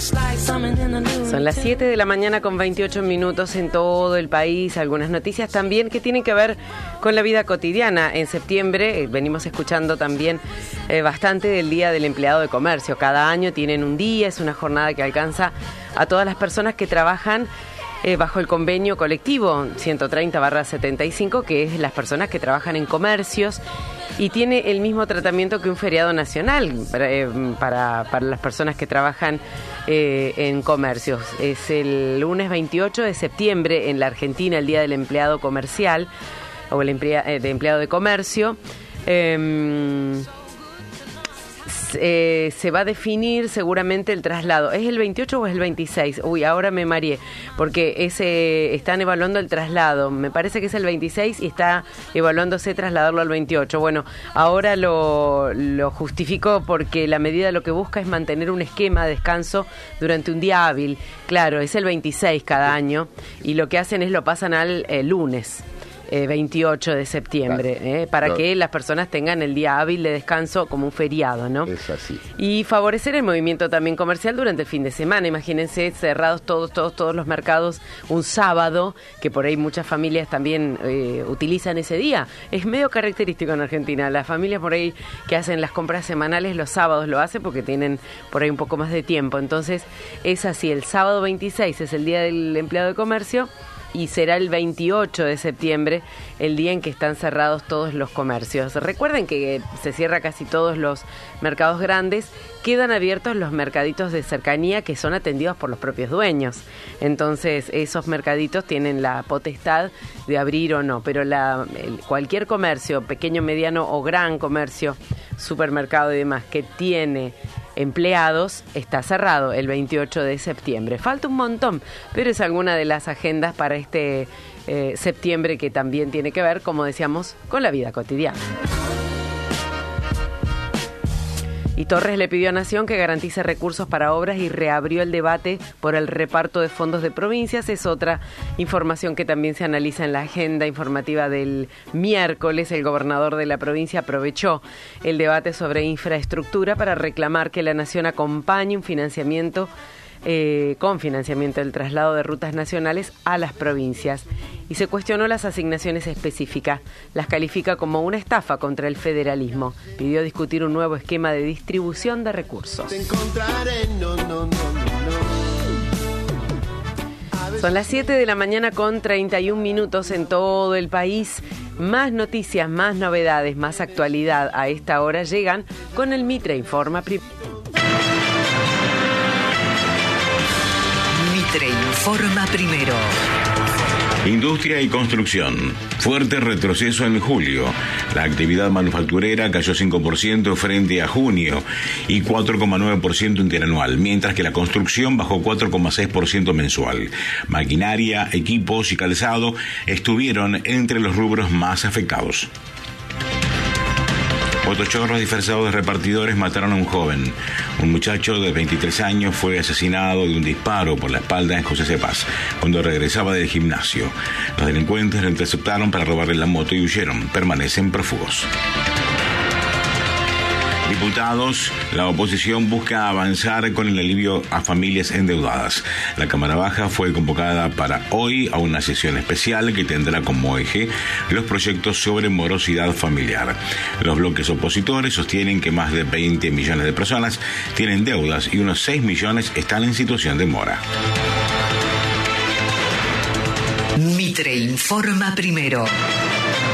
Son las 7 de la mañana con 28 minutos en todo el país. Algunas noticias también que tienen que ver con la vida cotidiana. En septiembre venimos escuchando también bastante del Día del Empleado de Comercio. Cada año tienen un día, es una jornada que alcanza a todas las personas que trabajan bajo el convenio colectivo 130/75, que es las personas que trabajan en comercios, y tiene el mismo tratamiento que un feriado nacional para las personas que trabajan en comercios. Es el lunes 28 de septiembre en la Argentina, el Día del Empleado Comercial o el empleado de comercio. Se va a definir seguramente el traslado. ¿Es el 28 o es el 26? Uy, ahora me mareé, porque están evaluando el traslado. Me parece que es el 26 y está evaluándose trasladarlo al 28. Bueno, ahora lo justifico porque la medida lo que busca es mantener un esquema de descanso durante un día hábil. Claro, es el 26 cada año y lo que hacen es lo pasan al lunes. 28 de septiembre, claro. Para que las personas tengan el día hábil de descanso como un feriado, ¿no? Es así. Y favorecer el movimiento también comercial durante el fin de semana. Imagínense cerrados todos los mercados un sábado, que por ahí muchas familias también utilizan ese día. Es medio característico en Argentina. Las familias por ahí que hacen las compras semanales los sábados lo hacen porque tienen por ahí un poco más de tiempo. Entonces es así, el sábado 26 es el Día del Empleado de Comercio, y será el 28 de septiembre el día en que están cerrados todos los comercios. Recuerden que se cierra casi todos los mercados grandes, quedan abiertos los mercaditos de cercanía que son atendidos por los propios dueños. Entonces esos mercaditos tienen la potestad de abrir o no, pero cualquier comercio, pequeño, mediano o gran comercio, supermercado y demás, que tiene empleados, está cerrado el 28 de septiembre. Falta un montón, pero es alguna de las agendas para este septiembre que también tiene que ver, como decíamos, con la vida cotidiana. Y Torres le pidió a Nación que garantice recursos para obras y reabrió el debate por el reparto de fondos de provincias. Es otra información que también se analiza en la agenda informativa del miércoles. El gobernador de la provincia aprovechó el debate sobre infraestructura para reclamar que la Nación acompañe un financiamiento con financiamiento del traslado de rutas nacionales a las provincias. Y se cuestionó las asignaciones específicas. Las califica como una estafa contra el federalismo. Pidió discutir un nuevo esquema de distribución de recursos. Son las 7 de la mañana con 31 minutos en todo el país. Más noticias, más novedades, más actualidad a esta hora llegan con el Mitre Informa Primero. Mitre Informa Primero. Industria y construcción. Fuerte retroceso en julio. La actividad manufacturera cayó 5% frente a junio y 4,9% interanual, mientras que la construcción bajó 4,6% mensual. Maquinaria, equipos y calzado estuvieron entre los rubros más afectados. Motochorros disfrazados de repartidores mataron a un joven. Un muchacho de 23 años fue asesinado de un disparo por la espalda en José Cepaz cuando regresaba del gimnasio. Los delincuentes lo interceptaron para robarle la moto y huyeron. Permanecen prófugos. Diputados, la oposición busca avanzar con el alivio a familias endeudadas. La Cámara Baja fue convocada para hoy a una sesión especial que tendrá como eje los proyectos sobre morosidad familiar. Los bloques opositores sostienen que más de 20 millones de personas tienen deudas y unos 6 millones están en situación de mora. Mitre Informa Primero.